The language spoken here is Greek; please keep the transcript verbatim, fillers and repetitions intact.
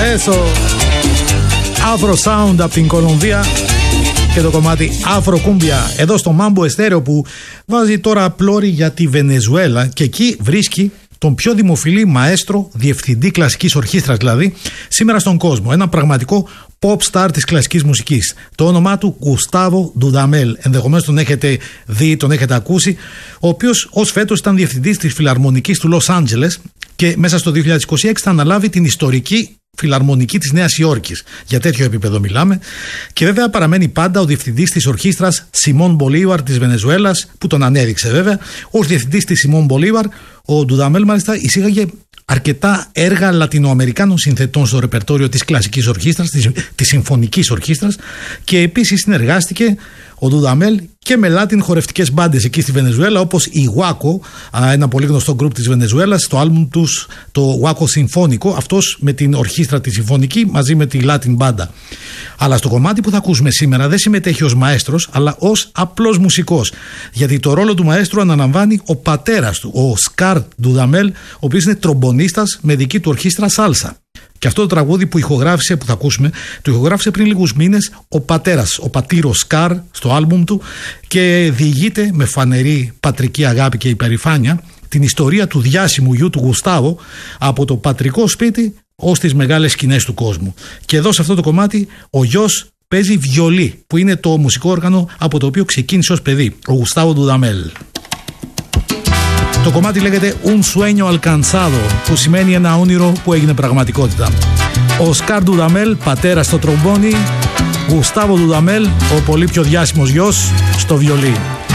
Eso. Afro Sound από την Κολομβία και το κομμάτι Afro Cumbia εδώ στο Mambo Estéreo, που βάζει τώρα πλώρη για τη Βενεζουέλα και εκεί βρίσκει τον πιο δημοφιλή μαέστρο, διευθυντή κλασικής ορχήστρας δηλαδή, σήμερα στον κόσμο. Ένα πραγματικό pop star της κλασικής μουσικής. Το όνομά του Γκουστάβο Ντουδαμέλ. Ενδεχομένως τον έχετε δει, τον έχετε ακούσει. Ο οποίος ως φέτος ήταν διευθυντής της Φιλαρμονικής του Λος Άντζελες και μέσα στο δύο χιλιάδες είκοσι έξι θα αναλάβει την ιστορική Φιλαρμονική της Νέας Υόρκης. Για τέτοιο επίπεδο μιλάμε. Και βέβαια παραμένει πάντα ο διευθυντής της ορχήστρας Σιμών Μπολίβαρ της Βενεζουέλας, που τον ανέδειξε βέβαια. Ως διευθυντής της Σιμών Μπολίβαρ, ο Ντουδαμέλ μάλιστα εισήγαγε αρκετά έργα Λατινοαμερικάνων συνθετών στο ρεπερτόριο της κλασικής ορχήστρας, της, της συμφωνικής ορχήστρας, και επίσης συνεργάστηκε ο Ντουδαμέλ και με Λάτιν χορευτικές μπάντες εκεί στη Βενεζουέλα, όπως η Γουάκο, ένα πολύ γνωστό γκρουπ της Βενεζουέλας, στο άλμπουμ τους το Γουάκο Συμφώνικο, αυτός με την ορχήστρα τη συμφωνική μαζί με τη Λάτιν μπάντα. Αλλά στο κομμάτι που θα ακούσουμε σήμερα δεν συμμετέχει ως μαέστρος, αλλά ως απλός μουσικός, γιατί το ρόλο του μαέστρου αναλαμβάνει ο πατέρας του, ο Σκάρ Ντουδαμέλ, ο οποίος είναι τρομπονίστας με δική του ορχήστρα σάλσα. Και αυτό το τραγούδι που ηχογράφησε, που θα ακούσουμε, το ηχογράφησε πριν λίγους μήνες ο πατέρας, ο πατήρος Σκάρ, στο άλμπουμ του, και διηγείται με φανερή πατρική αγάπη και υπερηφάνεια την ιστορία του διάσημου γιου του Γουστάβο από το πατρικό σπίτι ως τις μεγάλες σκηνές του κόσμου. Και εδώ σε αυτό το κομμάτι ο γιος παίζει βιολί, που είναι το μουσικό όργανο από το οποίο ξεκίνησε ως παιδί, ο Γκουστάβο Ντουδαμέλ. Το κομμάτι λέγεται Un sueño alcanzado, που σημαίνει ένα όνειρο που έγινε πραγματικότητα. Ο Σκάρ Ντουδαμέλ, πατέρα στο τρομπόνι, Γκουστάβο Ντουδαμέλ, ο πολύ πιο διάσημος γιος, στο βιολί.